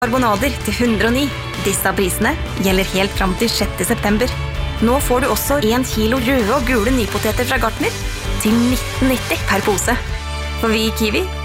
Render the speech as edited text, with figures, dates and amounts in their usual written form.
Karbonader til 109. Disse prisene gjelder helt fram til 6. september. Nå får du også 1 kilo røde og gule nypoteter fra Gartner til 19,90 per pose. For vi i Kiwi